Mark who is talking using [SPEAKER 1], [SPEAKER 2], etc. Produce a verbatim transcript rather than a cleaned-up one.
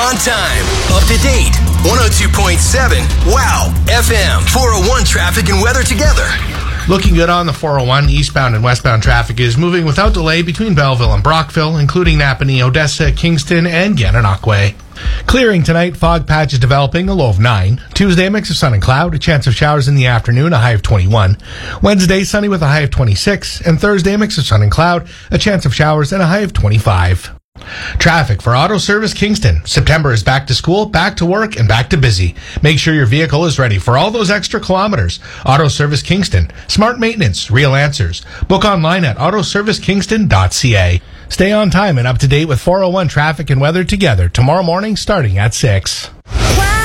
[SPEAKER 1] On time, up to date, one oh two point seven, wow, F M, four oh one traffic and weather together.
[SPEAKER 2] Looking good on the four oh one. Eastbound and westbound traffic is moving without delay between Belleville and Brockville, including Napanee, Odessa, Kingston, and Gananoque. Clearing tonight, fog patches developing, a low of nine. Tuesday, a mix of sun and cloud, a chance of showers in the afternoon, a high of twenty-one. Wednesday, sunny with a high of twenty-six. And Thursday, a mix of sun and cloud, a chance of showers, and a high of twenty-five. Traffic for Auto Service Kingston. September is back to school, back to work, and back to busy. Make sure your vehicle is ready for all those extra kilometers. Auto Service Kingston. Smart maintenance, real answers. Book online at auto service kingston dot c a. Stay on time and up to date with four oh one traffic and weather together tomorrow morning starting at six.